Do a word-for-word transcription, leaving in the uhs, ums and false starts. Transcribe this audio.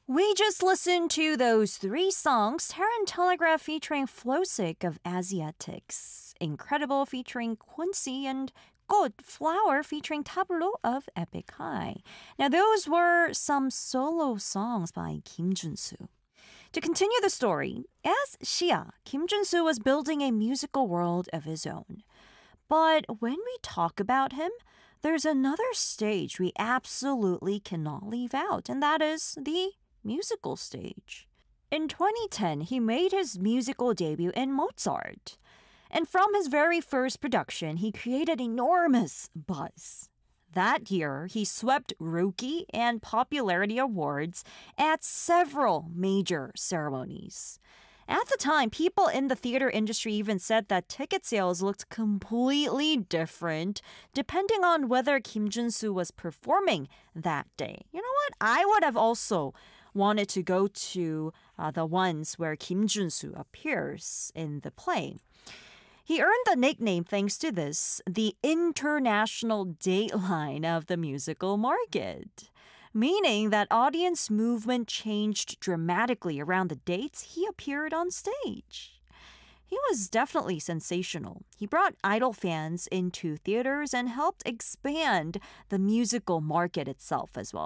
We just listened to those three songs, Terran Telegraph featuring Flowsick of Asiatics, Incredible featuring Quincy, and Good Flower featuring Tableau of Epic High. Now those were some solo songs by Kim Jun-soo. To continue the story, as Shia, Kim Jun-soo was building a musical world of his own. But when we talk about him, there's another stage we absolutely cannot leave out, and that is the musical stage. In twenty ten, he made his musical debut in Mozart. And from his very first production, he created enormous buzz. That year, he swept Rookie and Popularity Awards at several major ceremonies. At the time, people in the theater industry even said that ticket sales looked completely different depending on whether Kim Jun-soo was performing that day. You know what? I would have also wanted to go to uh, the ones where Kim Jun-soo appears in the play. He earned the nickname thanks to this, the international dateline of the musical market, meaning that audience movement changed dramatically around the dates he appeared on stage. He was definitely sensational. He brought idol fans into theaters and helped expand the musical market itself as well.